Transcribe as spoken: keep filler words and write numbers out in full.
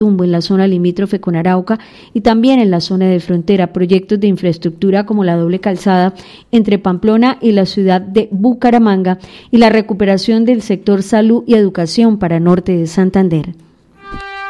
Tumbo, en la zona limítrofe con Arauca y también en la zona de frontera, proyectos de infraestructura como la doble calzada entre Pamplona y la ciudad de Bucaramanga y la recuperación del sector salud y educación para norte de Santander.